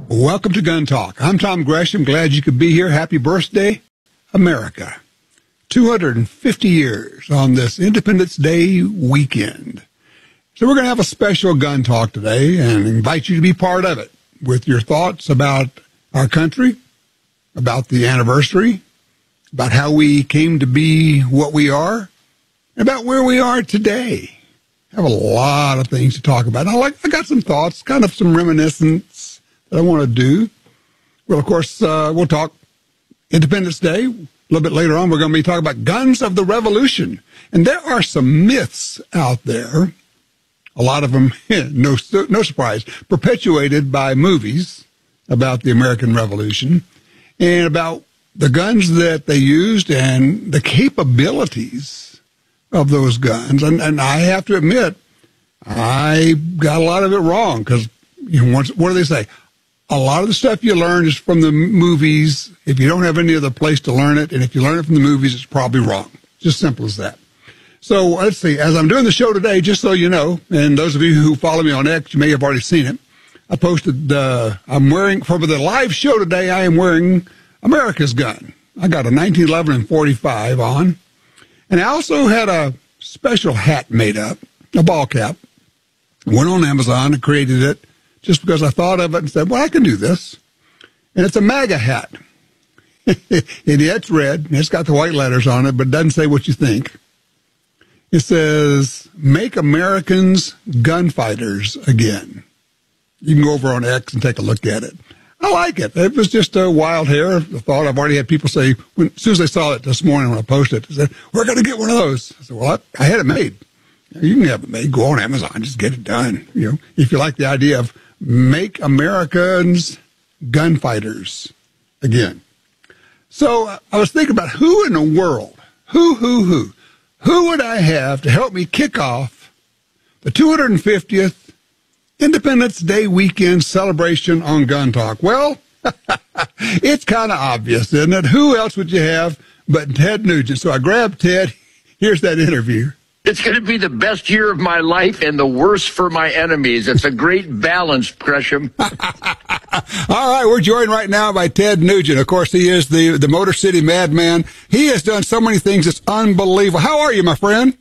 Welcome to Gun Talk. I'm Tom Gresham. Glad you could be here. Happy birthday, America. 250 years on this Independence Day weekend. So we're going to have a special Gun Talk today and invite you to be part of it with your thoughts about our country, about the anniversary, about how we came to be what we are, and about where we are today. I have a lot of things to talk about. I got some thoughts, kind of some reminiscence that I want to do. Well, of course, we'll talk Independence Day. A little bit later on, we're going to be talking about guns of the revolution. And there are some myths out there, a lot of them, no surprise, perpetuated by movies about the American Revolution and about the guns that they used and the capabilities of those guns. And I have to admit, I got a lot of it wrong because, what do they say? A lot of the stuff you learn is from the movies. If you don't have any other place to learn it, and if you learn it from the movies, it's probably wrong. Just simple as that. So let's see. As I'm doing the show today, just so you know, and those of you who follow me on X, you may have already seen it. I posted, I'm wearing, for the live show today, I am wearing America's gun. I got a 1911 and 45 on. And I also had a special hat made up, a ball cap. Went on Amazon and created it. Just because I thought of it and said, well, I can do this. And it's a MAGA hat. It's red, and it's got the white letters on it, but it doesn't say what you think. It says, "Make Americans gunfighters again." You can go over on X and take a look at it. I like it. It was just a wild hair. I thought I've already had people say, as soon as they saw it this morning when I posted it, they said, "We're going to get one of those." I said, well, I had it made. You can have it made. Go on Amazon. Just get it done. If you like the idea of make Americans gunfighters again. So I was thinking about who in the world, who would I have to help me kick off the 250th Independence Day weekend celebration on Gun Talk? Well, it's kind of obvious, isn't it? Who else would you have but Ted Nugent? So I grabbed Ted. Here's that interview. It's going to be the best year of my life and the worst for my enemies. It's a great balance, Gresham. All right, we're joined right now by Ted Nugent. Of course, he is the Motor City Madman. He has done so many things. It's unbelievable. How are you, my friend?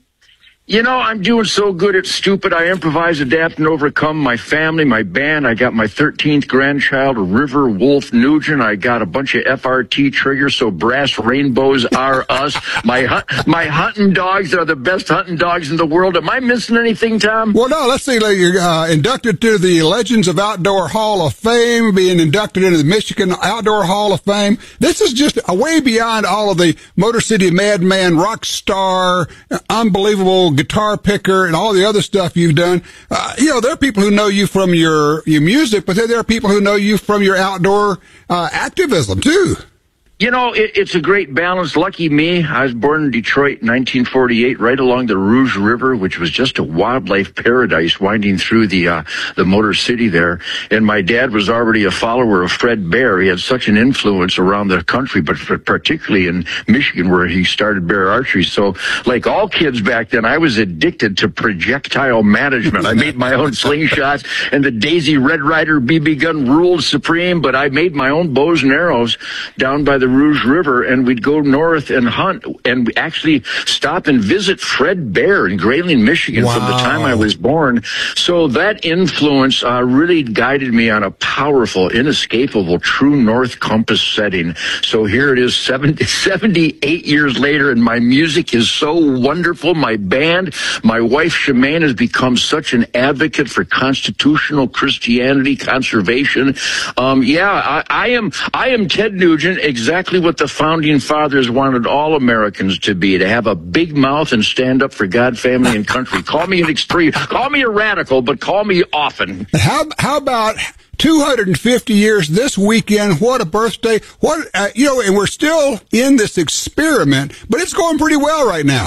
I'm doing so good at stupid. I improvise, adapt, and overcome. My family, my band. I got my 13th grandchild, River Wolf Nugent. I got a bunch of FRT triggers, so brass rainbows are us. My hunting dogs are the best hunting dogs in the world. Am I missing anything, Tom? Well, no, let's see. You're inducted to the Legends of Outdoor Hall of Fame, being inducted into the Michigan Outdoor Hall of Fame. This is just way beyond all of the Motor City Madman, rock star, unbelievable guitar picker, and all the other stuff you've done. There are people who know you from your music, but there are people who know you from your outdoor activism, too. It's a great balance. Lucky me, I was born in Detroit in 1948, right along the Rouge River, which was just a wildlife paradise winding through the Motor City there. And my dad was already a follower of Fred Bear. He had such an influence around the country, but particularly in Michigan, where he started Bear Archery. So, like all kids back then, I was addicted to projectile management. I made my own slingshots, and the Daisy Red Ryder BB gun ruled supreme, but I made my own bows and arrows down by the Rouge River, and we'd go north and hunt, and we actually stop and visit Fred Bear in Grayling, Michigan. Wow. From the time I was born. So that influence really guided me on a powerful, inescapable, true north compass setting. So here it is, 78 years later, and my music is so wonderful. My band, my wife Shemaine, has become such an advocate for constitutional Christianity, conservation. I am Ted Nugent, exactly what the founding fathers wanted all Americans to be, to have a big mouth and stand up for God, family, and country. Call me an extreme, call me a radical, but call me often. How about 250 years this weekend? What a birthday. And we're still in this experiment, but it's going pretty well right now.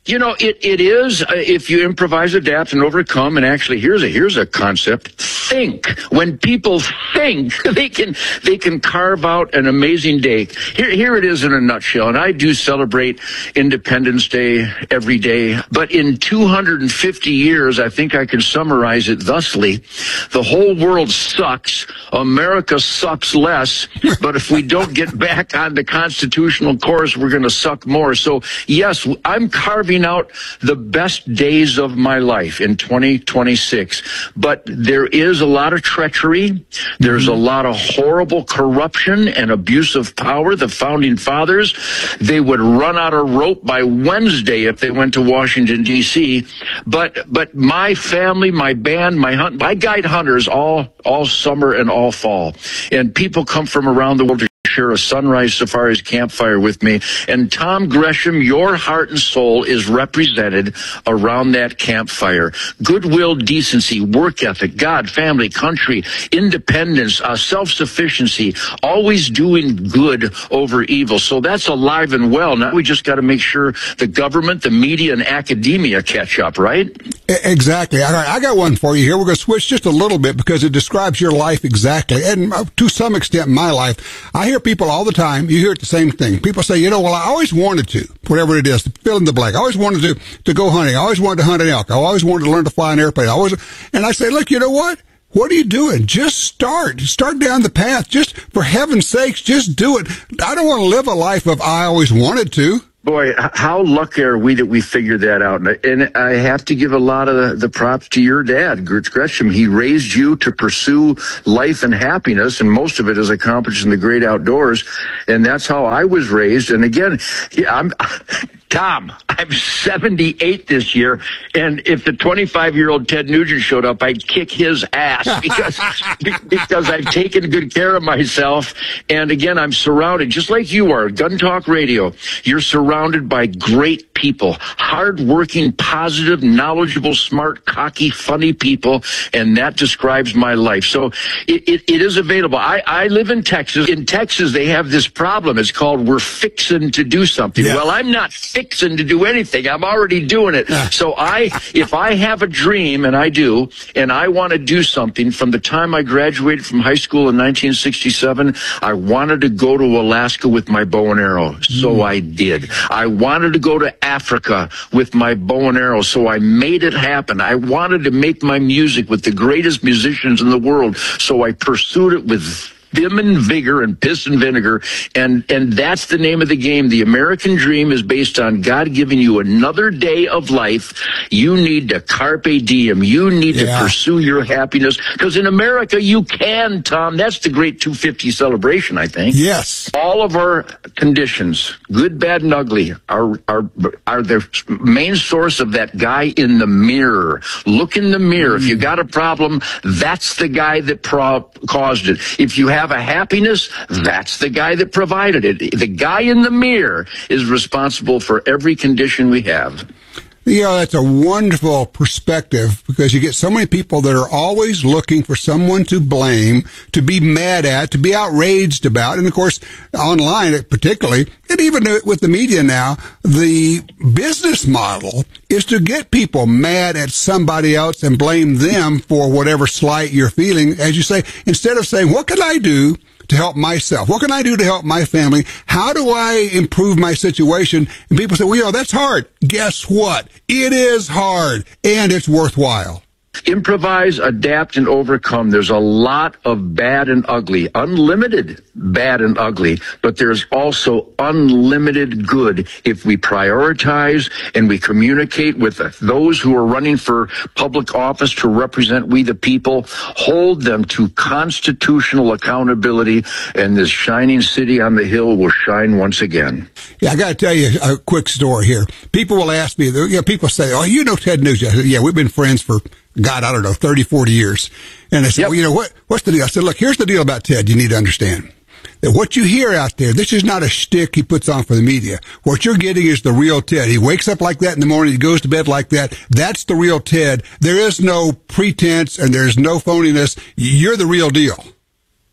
You know, it is, if you improvise, adapt, and overcome, and actually, here's a concept. Think. When people think, they can carve out an amazing day. Here it is in a nutshell, and I do celebrate Independence Day every day, but in 250 years, I think I can summarize it thusly. The whole world sucks. America sucks less, but if we don't get back on the constitutional course, we're going to suck more. So, yes, I'm carving out the best days of my life in 2026. But there is a lot of treachery. There's a lot of horrible corruption and abuse of power. The founding fathers, they would run out of rope by Wednesday if they went to Washington, D.C. But my family, my band, I guide hunters all summer and all fall. And people come from around the world to share a Sunrise Safaris campfire with me. And Tom Gresham, your heart and soul is represented around that campfire. Goodwill, decency, work ethic, God, family, country, independence, self-sufficiency, always doing good over evil. So that's alive and well. Now we just got to make sure the government, the media, and academia catch up, right? Exactly. All right, I got one for you here. We're going to switch just a little bit because it describes your life exactly. And to some extent, my life. I hear people all the time, you hear it the same thing. People say, well, I always wanted to, whatever it is, fill in the blank. I always wanted to go hunting. I always wanted to hunt an elk. I always wanted to learn to fly an airplane. And I say, look, you know what? What are you doing? Just start down the path. Just for heaven's sakes, just do it. I don't want to live a life of I always wanted to. Boy, how lucky are we that we figured that out? And I have to give a lot of the props to your dad, Gertz Gresham. He raised you to pursue life and happiness, and most of it is accomplished in the great outdoors. And that's how I was raised. And again, Tom, I'm 78 this year, and if the 25-year-old Ted Nugent showed up, I'd kick his ass because I've taken good care of myself. And again, I'm surrounded, just like you are, Gun Talk Radio. You're surrounded by great people, hardworking, positive, knowledgeable, smart, cocky, funny people, and that describes my life. So it is available. I live in Texas. In Texas, they have this problem. It's called we're fixing to do something. Yeah. Well, I'm not fixing to do anything. I'm already doing it. So if I have a dream, and I do, and I want to do something, from the time I graduated from high school in 1967, I wanted to go to Alaska with my bow and arrow. So I did. I wanted to go to Africa with my bow and arrow. So I made it happen. I wanted to make my music with the greatest musicians in the world. So I pursued it with vim and vigor and piss and vinegar. And that's the name of the game. The American dream is based on God giving you another day of life. You need to carpe diem. You need to pursue your happiness. Because in America, you can, Tom. That's the great 250 celebration, I think. Yes. All of our conditions, good, bad, and ugly, are the main source of that guy in the mirror. Look in the mirror. If you got a problem, that's the guy that caused it. If you have a happiness, that's the guy that provided it. The guy in the mirror is responsible for every condition we have. That's a wonderful perspective, because you get so many people that are always looking for someone to blame, to be mad at, to be outraged about. And of course, online particularly, and even with the media now, the business model is to get people mad at somebody else and blame them for whatever slight you're feeling. As you say, instead of saying, what can I do to help myself? What can I do to help my family? How do I improve my situation? And people say, well, that's hard. Guess what? It is hard, and it's worthwhile. Improvise, adapt, and overcome. There's a lot of bad and ugly, unlimited bad and ugly, but there's also unlimited good if we prioritize and we communicate with those who are running for public office to represent we the people, hold them to constitutional accountability, and this shining city on the hill will shine once again. Yeah, I got to tell you a quick story here. People will ask me, people say, oh, you know Ted Nugent. I said, yeah, we've been friends for, God, I don't know, 30, 40 years. And I said, well, what's the deal? I said, look, here's the deal about Ted. You need to understand that what you hear out there, this is not a shtick he puts on for the media. What you're getting is the real Ted. He wakes up like that in the morning. He goes to bed like that. That's the real Ted. There is no pretense and there's no phoniness. You're the real deal.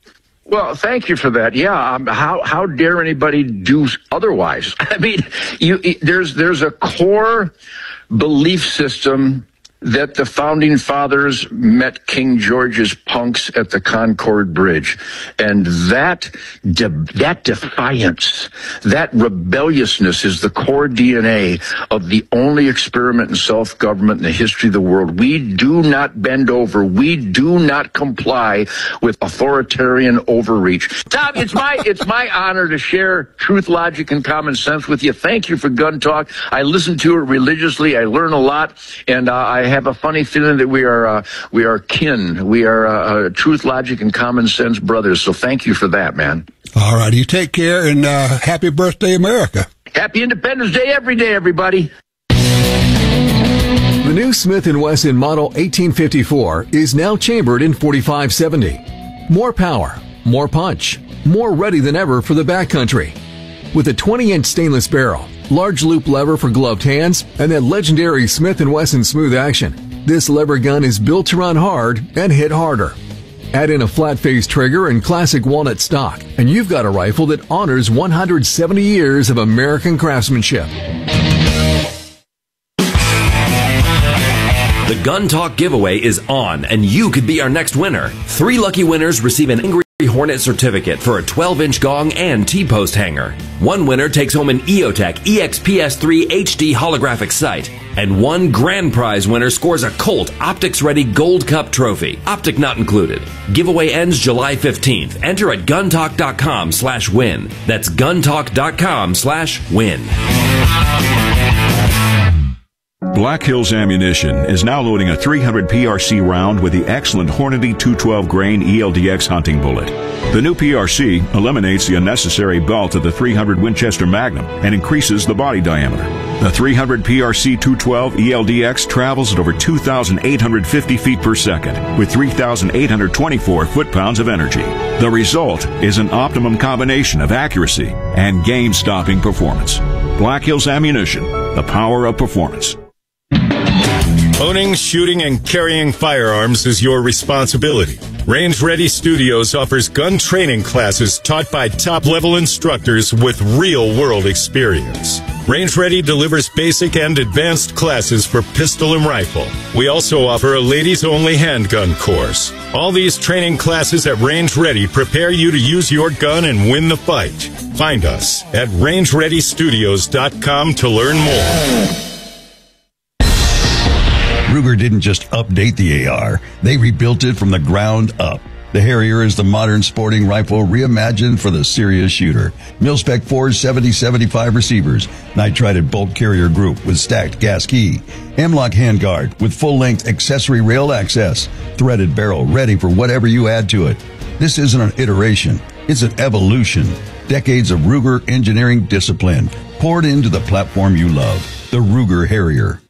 Well, thank you for that. Yeah, how dare anybody do otherwise? I mean, there's a core belief system that the founding fathers met King George's punks at the Concord Bridge. And that defiance, that rebelliousness is the core DNA of the only experiment in self-government in the history of the world. We do not bend over. We do not comply with authoritarian overreach. Tom, it's my honor to share truth, logic, and common sense with you. Thank you for Gun Talk. I listen to it religiously. I learn a lot, and I have a funny feeling that we are kin. We are truth, logic, and common sense brothers. So thank you for that, man. All right, you take care, and happy birthday, America. Happy Independence Day every day, everybody. The new Smith & Wesson Model 1854 is now chambered in 4570. More power, more punch, more ready than ever for the backcountry. With a 20-inch stainless barrel, large loop lever for gloved hands, and that legendary Smith & Wesson smooth action, this lever gun is built to run hard and hit harder. Add in a flat-face trigger and classic walnut stock, and you've got a rifle that honors 170 years of American craftsmanship. The Gun Talk giveaway is on, and you could be our next winner. 3 lucky winners receive an Angry Hornet certificate for a 12-inch gong and T-post hanger. 1 winner takes home an EOTech EXPS3 HD holographic sight. And 1 grand prize winner scores a Colt Optics-ready Gold Cup trophy. Optic not included. Giveaway ends July 15th. Enter at guntalk.com/win. That's guntalk.com/win. Black Hills Ammunition is now loading a 300 PRC round with the excellent Hornady 212 grain ELDX hunting bullet. The new PRC eliminates the unnecessary belt of the 300 Winchester Magnum and increases the body diameter. The 300 PRC 212 ELDX travels at over 2,850 feet per second with 3,824 foot-pounds of energy. The result is an optimum combination of accuracy and game-stopping performance. Black Hills Ammunition, the power of performance. Owning, shooting, and carrying firearms is your responsibility. Range Ready Studios offers gun training classes taught by top-level instructors with real-world experience. Range Ready delivers basic and advanced classes for pistol and rifle. We also offer a ladies-only handgun course. All these training classes at Range Ready prepare you to use your gun and win the fight. Find us at rangereadystudios.com to learn more. Ruger didn't just update the AR, they rebuilt it from the ground up. The Harrier is the modern sporting rifle reimagined for the serious shooter. Mil-spec 470-75 receivers, nitrided bolt carrier group with stacked gas key, M-LOK handguard with full-length accessory rail access, threaded barrel ready for whatever you add to it. This isn't an iteration, it's an evolution. Decades of Ruger engineering discipline poured into the platform you love, the Ruger Harrier.